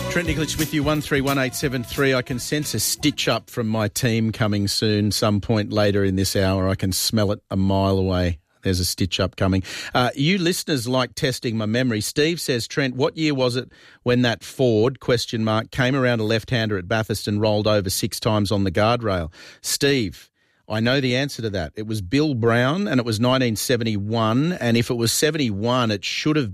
Trent Nicholich with you, 131873. I can sense a stitch-up from my team coming soon, some point later in this hour. I can smell it a mile away. There's a stitch-up coming. You listeners like testing my memory. Steve says, Trent, what year was it when that Ford, came around a left-hander at Bathurst and rolled over 6 times on the guardrail? Steve, I know the answer to that. It was Bill Brown and it was 1971. And if it was 71, it should have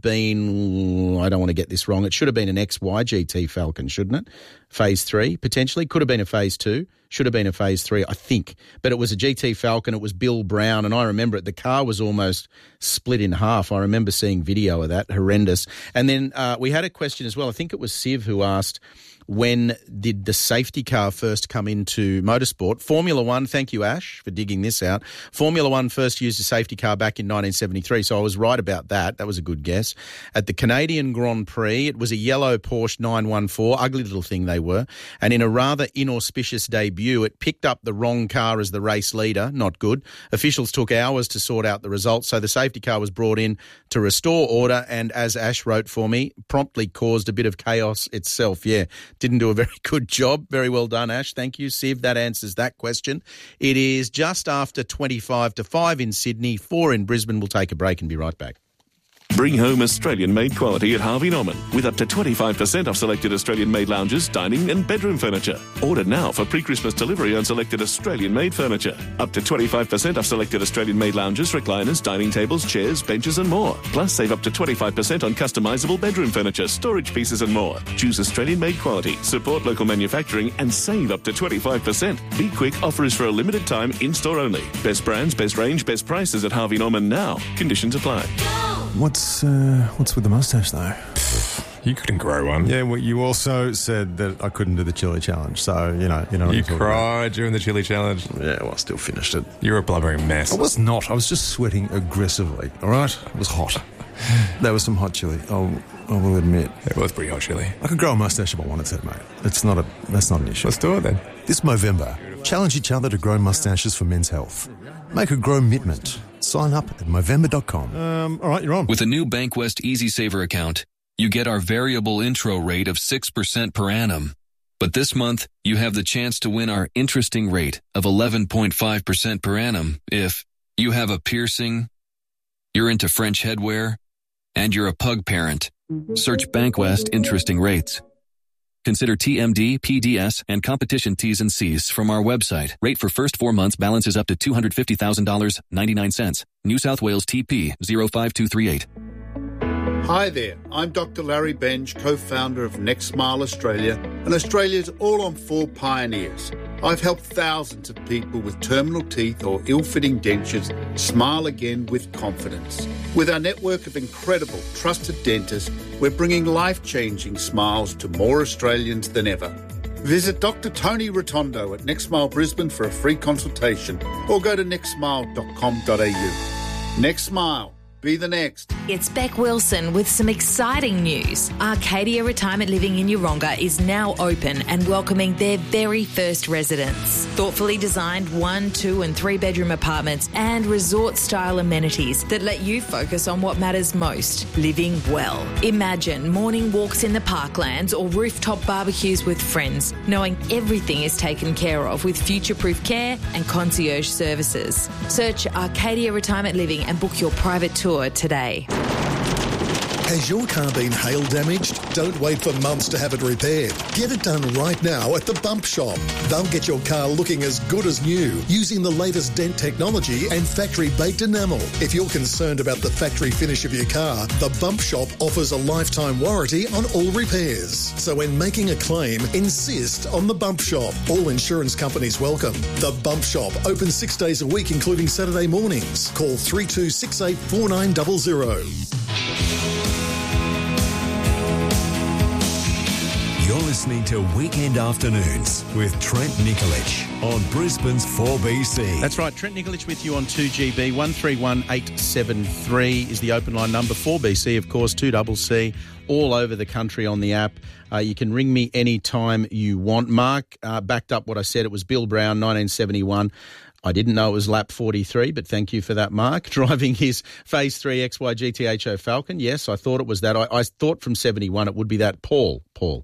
been, I don't want to get this wrong, it should have been an XY GT Falcon, shouldn't it? Phase 3, potentially. Could have been a Phase 2. Should have been a Phase 3, I think. But it was a GT Falcon. It was Bill Brown. And I remember it. The car was almost split in half. I remember seeing video of that. Horrendous. And then we had a question as well. I think it was Siv who asked, when did the safety car first come into motorsport? Formula One, thank you, Ash, for digging this out. Formula One first used a safety car back in 1973, so I was right about that. That was a good guess. At the Canadian Grand Prix, it was a yellow Porsche 914, ugly little thing they were, and in a rather inauspicious debut, it picked up the wrong car as the race leader. Not good. Officials took hours to sort out the results, so the safety car was brought in to restore order, and as Ash wrote for me, promptly caused a bit of chaos itself. Yeah. Didn't do a very good job. Very well done, Ash. Thank you, Siv. That answers that question. It is just after 25 to 5 in Sydney, 4 in Brisbane. We'll take a break and be right back. Bring home Australian-made quality at Harvey Norman with up to 25% off selected Australian-made lounges, dining and bedroom furniture. Order now for pre-Christmas delivery on selected Australian-made furniture. Up to 25% off selected Australian-made lounges, recliners, dining tables, chairs, benches and more. Plus, save up to 25% on customisable bedroom furniture, storage pieces and more. Choose Australian-made quality, support local manufacturing and save up to 25%. Be quick, offer is for a limited time, in-store only. Best brands, best range, best prices at Harvey Norman now. Conditions apply. What's with the mustache, though? You couldn't grow one. Yeah, well, you also said that I couldn't do the chili challenge, so, you know. You cried during the chili challenge. Yeah, well, I still finished it. You're a blubbering mess. I was not. I was just sweating aggressively, all right? It was hot. There was some hot chili, I will admit. It was pretty hot chili. I could grow a mustache if I wanted to, mate. That's not an issue. Let's do it, then. This Movember, challenge each other to grow mustaches for men's health. Make a grow mitment. Sign up at Movember.com. All right, you're on. With a new Bankwest Easy Saver account, you get our variable intro rate of 6% per annum. But this month, you have the chance to win our interesting rate of 11.5% per annum if you have a piercing, you're into French headwear, and you're a pug parent. Search Bankwest Interesting Rates. Consider TMD, PDS, and competition T's and C's from our website. Rate for first 4 months balances up to $250,000, 99 cents. New South Wales TP 05238. Hi there, I'm Dr. Larry Benj, co-founder of Next Smile Australia and Australia's all-on-4 pioneers. I've helped thousands of people with terminal teeth or ill-fitting dentures smile again with confidence. With our network of incredible, trusted dentists, we're bringing life-changing smiles to more Australians than ever. Visit Dr. Tony Rotondo at Next Smile Brisbane for a free consultation or go to nextsmile.com.au. Next Smile. Be the next. It's Beck Wilson with some exciting news. Arcadia Retirement Living in Yeronga is now open and welcoming their very first residents. Thoughtfully designed 1, 2 and 3 bedroom apartments and resort-style amenities that let you focus on what matters most, living well. Imagine morning walks in the parklands or rooftop barbecues with friends, knowing everything is taken care of with future-proof care and concierge services. Search Arcadia Retirement Living and book your private tour today. Has your car been hail damaged? Don't wait for months to have it repaired. Get it done right now at the Bump Shop. They'll get your car looking as good as new using the latest dent technology and factory-baked enamel. If you're concerned about the factory finish of your car, the Bump Shop offers a lifetime warranty on all repairs. So when making a claim, insist on the Bump Shop. All insurance companies welcome. The Bump Shop, open 6 days a week, including Saturday mornings. Call 3268 4900. You're listening to Weekend Afternoons with Trent Nicholich on Brisbane's 4BC. That's right, Trent Nicholich with you on 2GB. 131873 is the open line number. 4BC, of course, 2CC, all over the country on the app. You can ring me anytime you want. Mark backed up what I said. It was Bill Brown, 1971. I didn't know it was lap 43, but thank you for that, Mark. Driving his Phase 3 XY GTHO Falcon. Yes, I thought it was that. I thought from 71 it would be that. Paul,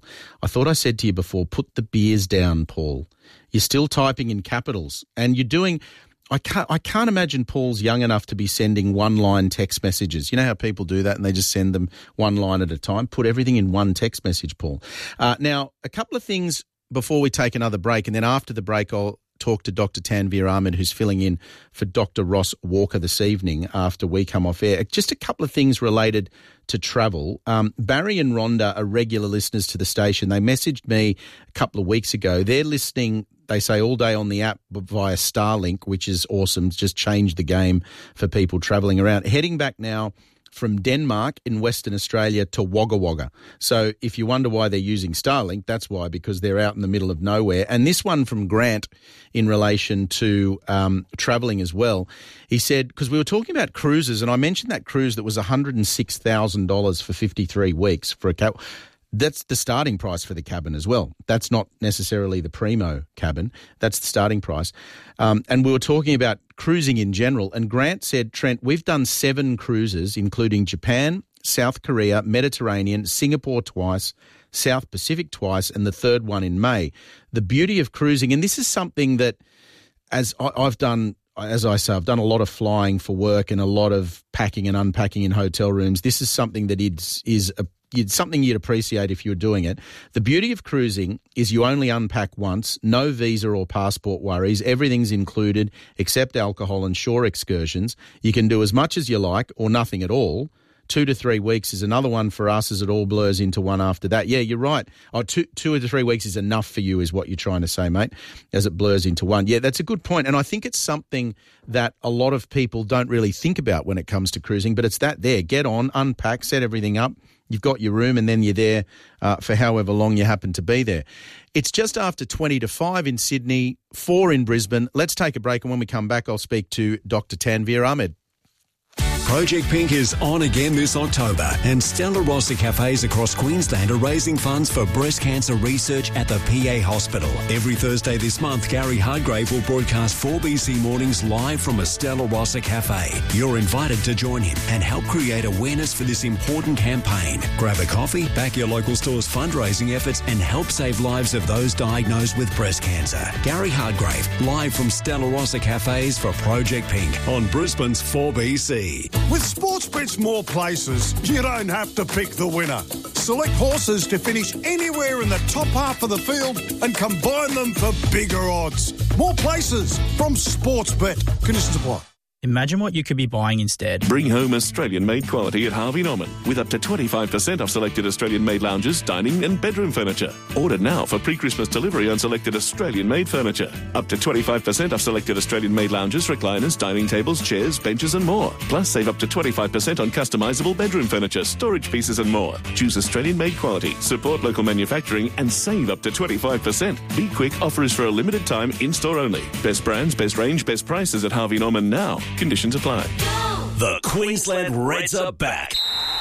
I thought I said to you before, put the beers down, Paul. You're still typing in capitals and you're doing... I can't imagine Paul's young enough to be sending one-line text messages. You know how people do that and they just send them one line at a time? Put everything in one text message, Paul. Now, a couple of things before we take another break, and then after the break I'll talk to Dr. Tanveer Ahmed, who's filling in for Dr. Ross Walker this evening after we come off air. Just a couple of things related to travel. Barry and Rhonda are regular listeners to the station. They messaged me a couple of weeks ago. They're listening, they say, all day on the app via Starlink, which is awesome. It's just changed the game for people travelling around. Heading back now from Denmark in Western Australia to Wagga Wagga. So if you wonder why they're using Starlink, that's why, because they're out in the middle of nowhere. And this one from Grant in relation to travelling as well. He said, because we were talking about cruises, and I mentioned that cruise that was $106,000 for 53 weeks for a cabin. That's the starting price for the cabin as well. That's not necessarily the primo cabin. That's the starting price. And we were talking about cruising in general. And Grant said, Trent, we've done 7 cruises, including Japan, South Korea, Mediterranean, Singapore twice, South Pacific twice, and the third one in May. The beauty of cruising, and this is something that as I've done, as I say, I've done a lot of flying for work and a lot of packing and unpacking in hotel rooms. This is something that is something you'd appreciate if you were doing it. The beauty of cruising is you only unpack once, no visa or passport worries. Everything's included except alcohol and shore excursions. You can do as much as you like or nothing at all. 2 to 3 weeks is another one for us as it all blurs into one after that. Yeah, you're right. 2 to 3 weeks is enough for you is what you're trying to say, mate, as it blurs into one. Yeah, that's a good point. And I think it's something that a lot of people don't really think about when it comes to cruising, but it's that there. Get on, unpack, set everything up. You've got your room and then you're there for however long you happen to be there. It's just after 20 to 5 in Sydney, 4 in Brisbane. Let's take a break, and when we come back, I'll speak to Dr. Tanveer Ahmed. Project Pink is on again this October, and Stella Rossa cafes across Queensland are raising funds for breast cancer research at the PA Hospital. Every Thursday this month, Gary Hardgrave will broadcast 4BC Mornings live from a Stella Rossa cafe. You're invited to join him and help create awareness for this important campaign. Grab a coffee, back your local store's fundraising efforts, and help save lives of those diagnosed with breast cancer. Gary Hardgrave, live from Stella Rossa cafes for Project Pink on Brisbane's 4BC. With Sportsbet's more places, you don't have to pick the winner. Select horses to finish anywhere in the top half of the field and combine them for bigger odds. More places from Sportsbet. Conditions apply. Imagine what you could be buying instead. Bring home Australian-made quality at Harvey Norman with up to 25% off selected Australian-made lounges, dining and bedroom furniture. Order now for pre-Christmas delivery on selected Australian-made furniture. Up to 25% off selected Australian-made lounges, recliners, dining tables, chairs, benches and more. Plus, save up to 25% on customisable bedroom furniture, storage pieces and more. Choose Australian-made quality, support local manufacturing and save up to 25%. Be quick, offer is for a limited time, in-store only. Best brands, best range, best prices at Harvey Norman now. Conditions apply. The Queensland Reds are back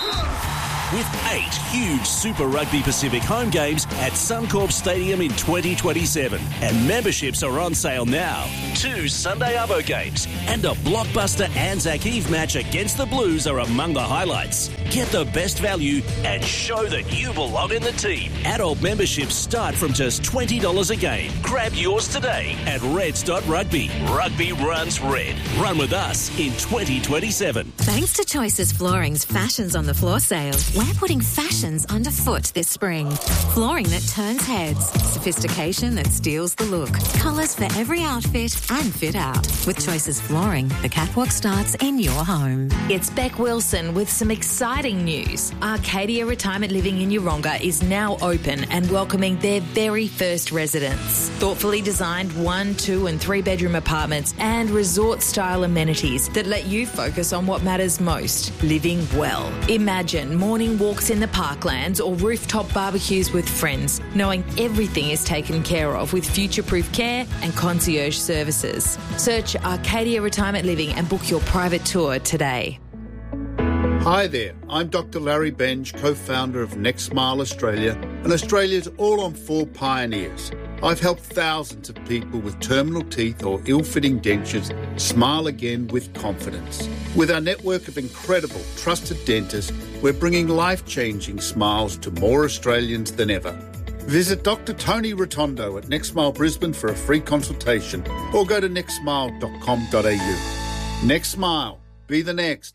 with 8 huge Super Rugby Pacific home games at Suncorp Stadium in 2027. And memberships are on sale now. 2 Sunday Arvo games and a blockbuster Anzac Eve match against the Blues are among the highlights. Get the best value and show that you belong in the team. Adult memberships start from just $20 a game. Grab yours today at reds.rugby. Rugby runs red. Run with us in 2027. Thanks to Choices Flooring's Fashions on the Floor sale, we're putting fashions underfoot this spring. Flooring that turns heads, sophistication that steals the look, colours for every outfit and fit out. With Choices Flooring, the catwalk starts in your home. It's Beck Wilson with some exciting news. Arcadia Retirement Living in Yeronga is now open and welcoming their very first residents. Thoughtfully designed 1, 2 and 3 bedroom apartments and resort-style amenities that let you focus on what matters most, living well. Imagine morning walks in the parklands or rooftop barbecues with friends, knowing everything is taken care of with future-proof care and concierge services. Search Arcadia Retirement Living and book your private tour today. Hi there, I'm Dr. Larry Benj, co-founder of Next Smile Australia and Australia's all-on-4 pioneers. I've helped thousands of people with terminal teeth or ill-fitting dentures smile again with confidence. With our network of incredible, trusted dentists, we're bringing life-changing smiles to more Australians than ever. Visit Dr. Tony Rotondo at Next Smile Brisbane for a free consultation or go to nextsmile.com.au. Next Smile. Be the next.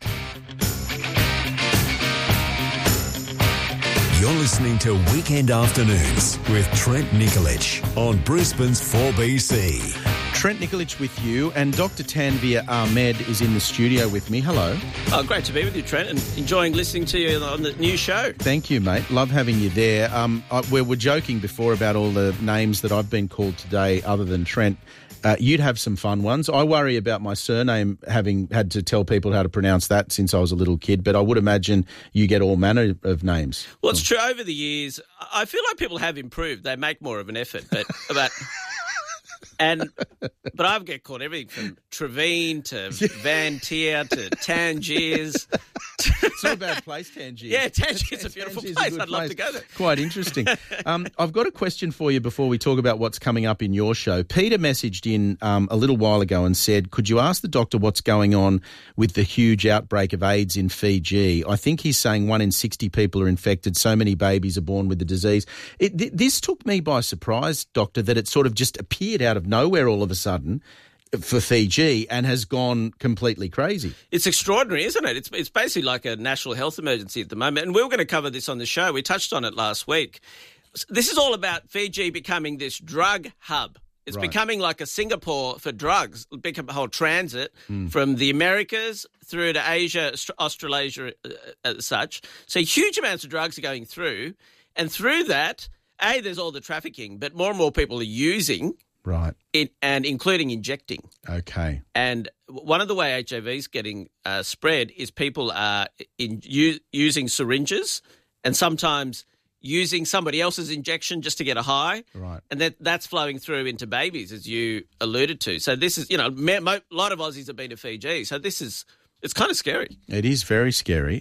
You're listening to Weekend Afternoons with Trent Nikolic on Brisbane's 4BC. Trent Nikolic with you, and Dr. Tanvir Ahmed is in the studio with me. Hello. Oh, great to be with you, Trent, and enjoying listening to you on the new show. Thank you, mate. Love having you there. We were joking before about all the names that I've been called today other than Trent. You'd have some fun ones. I worry about my surname, having had to tell people how to pronounce that since I was a little kid, but I would imagine you get all manner of names. Well, it's true. Over the years, I feel like people have improved. They make more of an effort, but I get called everything from Trevine to Van Tier to Tangiers. It's not a bad place, Tangiers. Yeah, Tangiers is a beautiful place. I'd love to go there. Quite interesting. I've got a question for you before we talk about what's coming up in your show. Peter messaged in a little while ago and said, could you ask the doctor what's going on with the huge outbreak of AIDS in Fiji? I think he's saying 1 in 60 people are infected. So many babies are born with the disease. This took me by surprise, doctor, that it sort of just appeared out of nowhere all of a sudden for Fiji and has gone completely crazy. It's extraordinary, isn't it? It's basically like a national health emergency at the moment. And we were going to cover this on the show. We touched on it last week. This is all about Fiji becoming this drug hub. It's becoming like a Singapore for drugs, become a whole transit from the Americas through to Asia, Australasia as such. So huge amounts of drugs are going through. And through that, there's all the trafficking, but more and more people are using it, and including injecting. Okay. And one of the way HIV is getting spread is people are using syringes and sometimes using somebody else's injection just to get a high. Right. And that's flowing through into babies, as you alluded to. So this is, a lot of Aussies have been to Fiji. So it's kind of scary. It is very scary.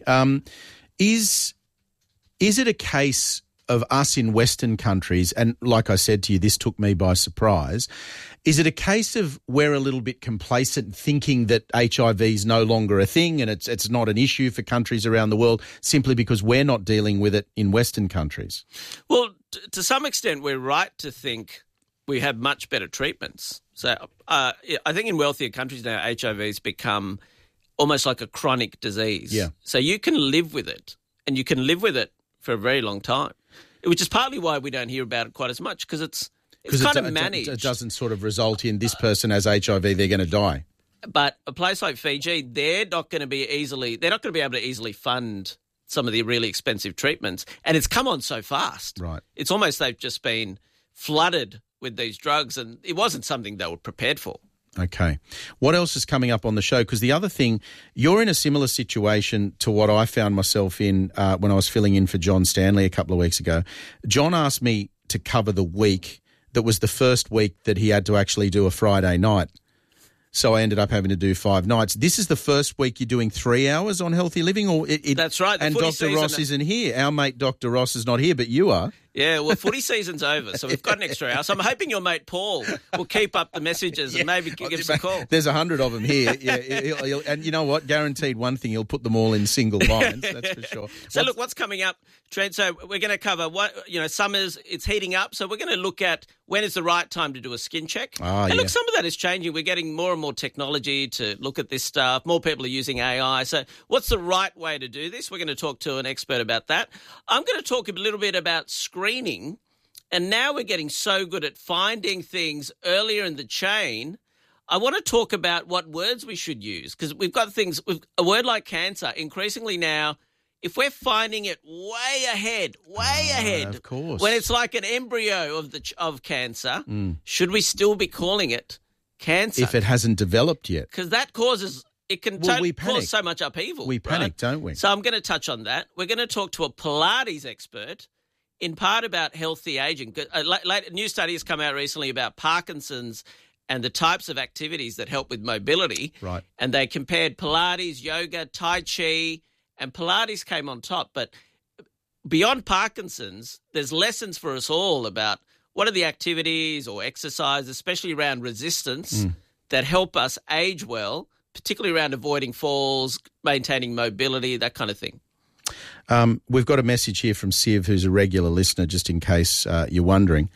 Is it a case of us in Western countries, and like I said to you, this took me by surprise, is it a case of we're a little bit complacent thinking that HIV is no longer a thing and it's not an issue for countries around the world simply because we're not dealing with it in Western countries? Well, to some extent, we're right to think we have much better treatments. So I think in wealthier countries now, HIV has become almost like a chronic disease. Yeah. So you can live with it, and you can live with it for a very long time, which is partly why we don't hear about it quite as much, because it's kind of managed. It doesn't sort of result in this person has HIV, they're going to die. But a place like Fiji, they're not going to be able to easily fund some of the really expensive treatments, and it's come on so fast. Right. It's almost they've just been flooded with these drugs, and it wasn't something they were prepared for. Okay. What else is coming up on the show? Because the other thing, you're in a similar situation to what I found myself in when I was filling in for John Stanley a couple of weeks ago. John asked me to cover the week that was the first week that he had to actually do a Friday night. So I ended up having to do 5 nights. This is the first week you're doing 3 hours on Healthy Living? That's right. And Dr. Ross isn't here. Our mate Dr. Ross is not here, but you are. Yeah, well, footy season's over, so we've got an extra hour. So I'm hoping your mate Paul will keep up the messages and maybe give us a call. There's 100 of them here. Yeah, he'll, and you know what? Guaranteed one thing, he'll put them all in single lines, that's for sure. So look, what's coming up, Trent? So we're going to cover summer's, it's heating up, so we're going to look at when is the right time to do a skin check. Look, some of that is changing. We're getting more and more technology to look at this stuff. More people are using AI. So what's the right way to do this? We're going to talk to an expert about that. I'm going to talk a little bit about screening. And now we're getting so good at finding things earlier in the chain. I want to talk about what words we should use, because we've got things with a word like cancer. Increasingly now, if we're finding it way ahead, of course, when it's like an embryo of cancer, should we still be calling it cancer if it hasn't developed yet? Because that causes. It can cause so much upheaval. We panic, don't we? So I'm going to touch on that. We're going to talk to a Pilates expert in part about healthy aging. A new study has come out recently about Parkinson's and the types of activities that help with mobility. Right. And they compared Pilates, yoga, Tai Chi, and Pilates came on top. But beyond Parkinson's, there's lessons for us all about what are the activities or exercise, especially around resistance, that help us age well, particularly around avoiding falls, maintaining mobility, that kind of thing? We've got a message here from Siv, who's a regular listener, just in case you're wondering.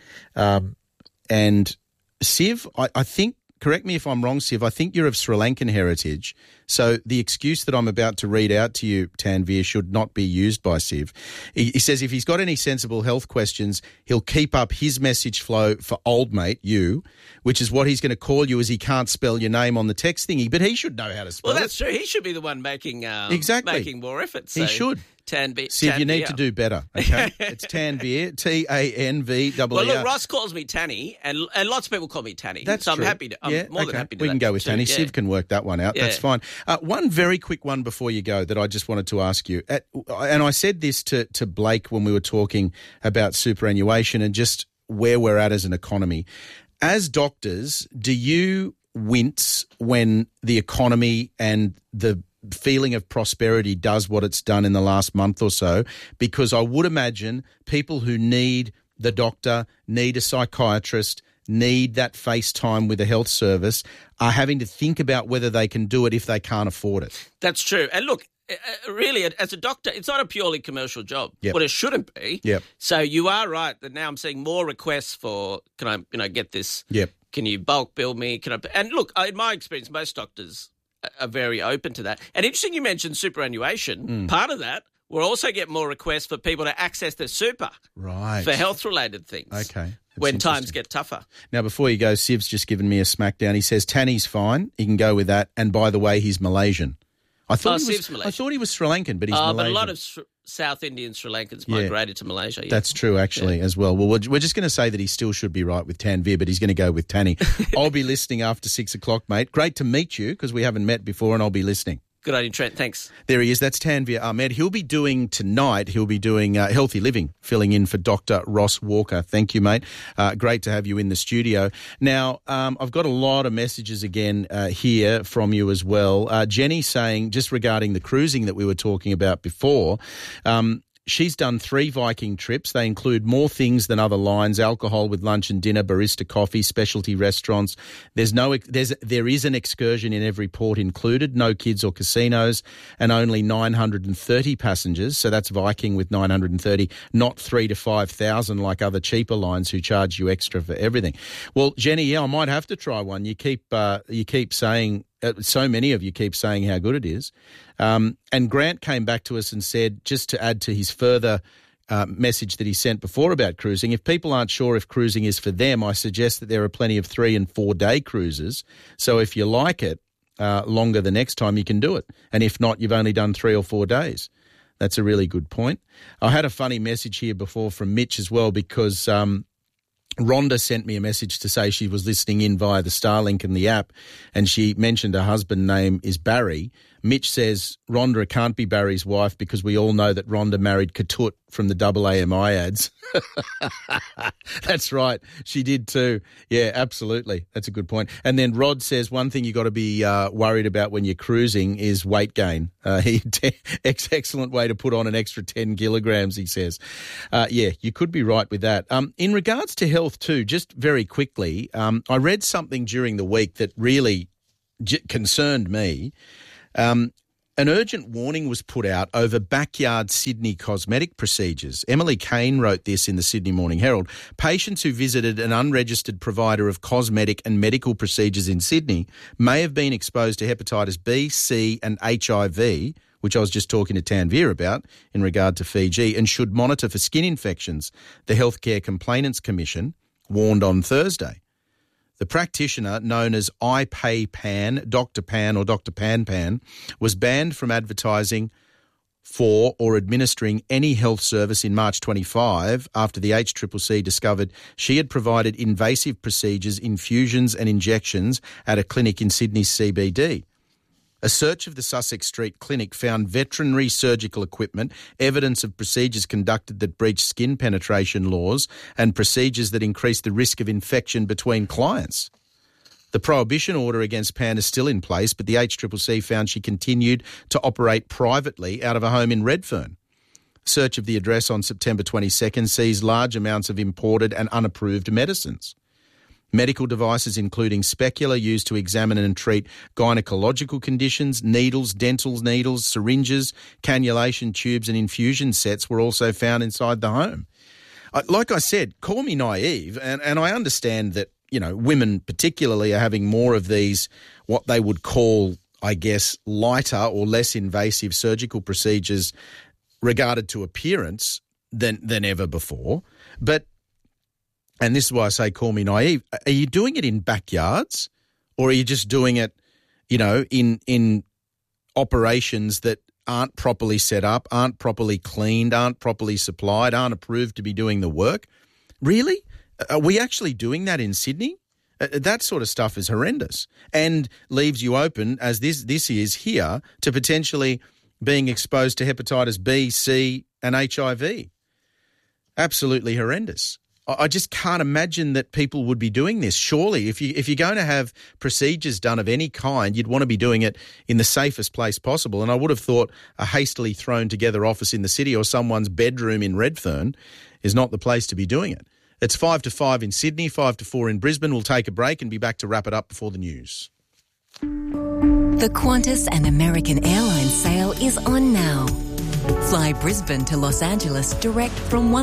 And Siv, I think, correct me if I'm wrong, Siv, I think you're of Sri Lankan heritage. So the excuse that I'm about to read out to you, Tanveer, should not be used by Siv. He says if he's got any sensible health questions, he'll keep up his message flow for old mate, you, which is what he's going to call you as he can't spell your name on the text thingy. But he should know how to spell it. Well, that's true. He should be the one making more efforts. He should. Siv, you need to do better, okay? It's Tanveer, Tanveer. Well, look, Ross calls me Tanny, and lots of people call me Tanny. That's so true. I'm more than happy to do that. We can go with Tanny. Yeah. Siv can work that one out. Yeah. That's fine. One very quick one before you go that I just wanted to ask you. And I said this to Blake when we were talking about superannuation and just where we're at as an economy. As doctors, do you wince when the economy and the feeling of prosperity does what it's done in the last month or so? Because I would imagine people who need the doctor, need a psychiatrist, need that face time with a health service are having to think about whether they can do it if they can't afford it. That's true. And look, really, as a doctor, it's not a purely commercial job. Yep. Well, it shouldn't be. Yep. So you are right that now I'm seeing more requests for, can I get this? Yep. Can you bulk bill me? And look, in my experience, most doctors are very open to that. And interesting you mentioned superannuation. Part of that, we'll also get more requests for people to access their super for health-related things. Okay. When times get tougher. Now, before you go, Siv's just given me a smackdown. He says Tanny's fine. He can go with that. And by the way, he's Malaysian. Siv's Malaysian. I thought he was Sri Lankan, but he's Malaysian. But a lot of South Indian Sri Lankans migrated to Malaysia. Yeah. That's true, actually, as well. Well, we're just going to say that he still should be right with Tanveer, but he's going to go with Tanny. I'll be listening after 6 o'clock, mate. Great to meet you because we haven't met before, and I'll be listening. Good on you, Trent. Thanks. There he is. That's Tanveer Ahmed. He'll be doing Healthy Living, filling in for Dr. Ross Walker. Thank you, mate. Great to have you in the studio. Now, I've got a lot of messages again here from you as well. Jenny saying, just regarding the cruising that we were talking about before, she's done 3 Viking trips. They include more things than other lines: alcohol with lunch and dinner, barista coffee, specialty restaurants. There is an excursion in every port included, no kids or casinos, and only 930 passengers. So that's Viking with 930, not 3,000 to 5,000 like other cheaper lines who charge you extra for everything. Well, Jenny, I might have to try one. You keep saying. So many of you keep saying how good it is. And Grant came back to us and said, just to add to his further message that he sent before about cruising, if people aren't sure if cruising is for them, I suggest that there are plenty of 3 and 4 day cruises. So if you like it longer the next time, you can do it. And if not, you've only done 3 or 4 days. That's a really good point. I had a funny message here before from Mitch as well, because Rhonda sent me a message to say she was listening in via the Starlink and the app, and she mentioned her husband's name is Barry. Mitch says Rhonda can't be Barry's wife because we all know that Rhonda married Katut from the AAMI ads. That's right. She did too. Yeah, absolutely. That's a good point. And then Rod says one thing you got to be worried about when you're cruising is weight gain. Excellent way to put on an extra 10 kilograms, he says. Yeah, you could be right with that. In regards to health too, just very quickly, I read something during the week that really concerned me. An urgent warning was put out over backyard Sydney cosmetic procedures. Emily Kane wrote this in the Sydney Morning Herald. Patients who visited an unregistered provider of cosmetic and medical procedures in Sydney may have been exposed to hepatitis B, C and HIV, which I was just talking to Tanveer about in regard to Fiji, and should monitor for skin infections, the Healthcare Complainants Commission warned on Thursday. The practitioner, known as iPayPan, Dr. Pan or Dr. Pan, was banned from advertising for or administering any health service in March 25 after the HCCC discovered she had provided invasive procedures, infusions and injections at a clinic in Sydney's CBD. A search of the Sussex Street clinic found veterinary surgical equipment, evidence of procedures conducted that breached skin penetration laws, and procedures that increased the risk of infection between clients. The prohibition order against Pan is still in place, but the HCCC found she continued to operate privately out of a home in Redfern. Search of the address on September 22nd sees large amounts of imported and unapproved medicines. Medical devices including specula used to examine and treat gynecological conditions, needles, dental needles, syringes, cannulation tubes and infusion sets were also found inside the home. Like I said, call me naive, and I understand that, women particularly are having more of these, what they would call, I guess, lighter or less invasive surgical procedures regarded to appearance than ever before. But, and this is why I say call me naive, are you doing it in backyards, or are you just doing it, in operations that aren't properly set up, aren't properly cleaned, aren't properly supplied, aren't approved to be doing the work? Really? Are we actually doing that in Sydney? That sort of stuff is horrendous and leaves you open, as this is here, to potentially being exposed to hepatitis B, C and HIV. Absolutely horrendous. I just can't imagine that people would be doing this. Surely, if you're going to have procedures done of any kind, you'd want to be doing it in the safest place possible. And I would have thought a hastily thrown together office in the city or someone's bedroom in Redfern is not the place to be doing it. It's 5 to 5 in Sydney, 5 to 4 in Brisbane. We'll take a break and be back to wrap it up before the news. The Qantas and American Airlines sale is on now. Fly Brisbane to Los Angeles direct from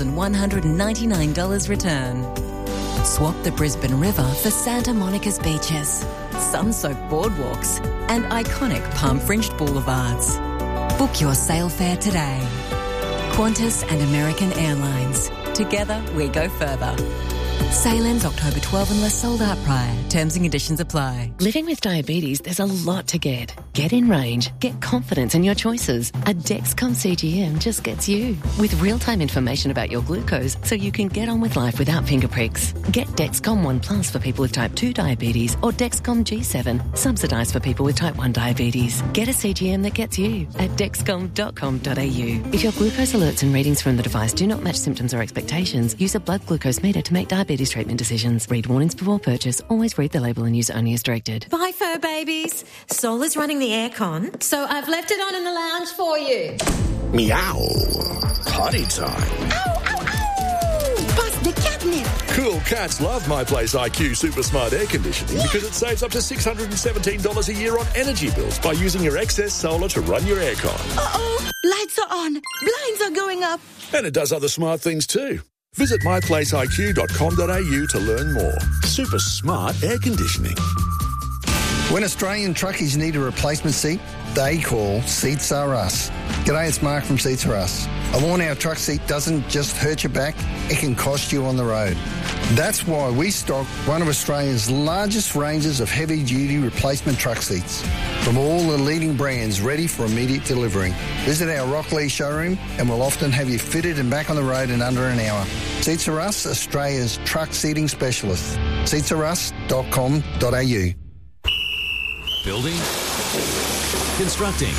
$1,199 return. Swap the Brisbane River for Santa Monica's beaches, sun-soaked boardwalks and iconic palm-fringed boulevards. Book your sail fare today. Qantas and American Airlines. Together we go further. Sale ends October 12 unless sold out prior. Terms and conditions apply. Living with diabetes, there's a lot to get. Get in range. Get confidence in your choices. A Dexcom CGM just gets you. With real-time information about your glucose so you can get on with life without finger pricks. Get Dexcom One Plus for people with type 2 diabetes or Dexcom G7, subsidised for people with type 1 diabetes. Get a CGM that gets you at dexcom.com.au. If your glucose alerts and readings from the device do not match symptoms or expectations, use a blood glucose meter to make diabetes treatment decisions. Read warnings before purchase. Always read the label and use only as directed. Bye, fur babies. Sol is running the aircon, so I've left it on in the lounge for you. Meow. Potty time. Ow, ow, ow! Bust the catnip. Cool cats love My Place IQ Super Smart Air Conditioning because it saves up to $617 a year on energy bills by using your excess solar to run your aircon. Uh-oh. Lights are on. Blinds are going up. And it does other smart things too. Visit myplaceiq.com.au to learn more. Super smart air conditioning. When Australian truckies need a replacement seat, they call Seats Are Us. G'day, it's Mark from Seats Are Us. A worn-out truck seat doesn't just hurt your back, it can cost you on the road. That's why we stock one of Australia's largest ranges of heavy-duty replacement truck seats from all the leading brands ready for immediate delivery. Visit our Rockley showroom and we'll often have you fitted and back on the road in under an hour. Seats Are Us, Australia's truck seating specialist. seatsarus.com.au. Building, constructing,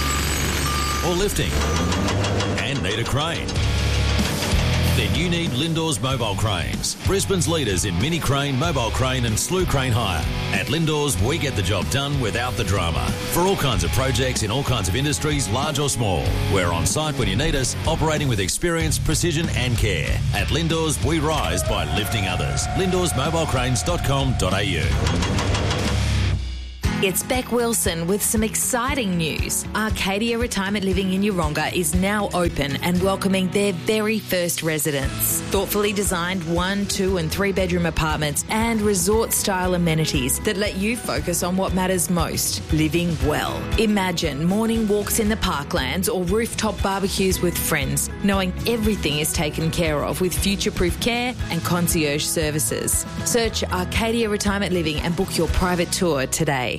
or lifting, and need a crane? Then you need Lindor's Mobile Cranes, Brisbane's leaders in mini crane, mobile crane and slew crane hire. At Lindor's, we get the job done without the drama. For all kinds of projects in all kinds of industries, large or small. We're on site when you need us, operating with experience, precision and care. At Lindor's, we rise by lifting others. LindorsMobileCranes.com.au. It's Beck Wilson with some exciting news. Arcadia Retirement Living in Yeronga is now open and welcoming their very first residents. Thoughtfully designed 1, 2 and 3 bedroom apartments and resort-style amenities that let you focus on what matters most, living well. Imagine morning walks in the parklands or rooftop barbecues with friends, knowing everything is taken care of with future-proof care and concierge services. Search Arcadia Retirement Living and book your private tour today.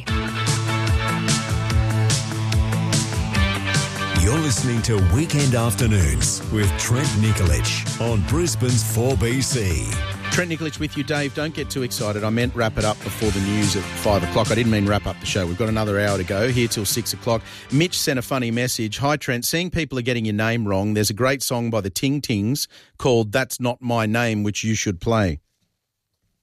You're listening to Weekend Afternoons with Trent Nikolic on Brisbane's 4BC. Trent Nikolic with you, Dave. Don't get too excited. I meant wrap it up before the news at 5 o'clock. I didn't mean wrap up the show. We've got another hour to go, here till 6 o'clock. Mitch sent a funny message. Hi, Trent. Seeing people are getting your name wrong, there's a great song by the Ting Tings called That's Not My Name, which you should play.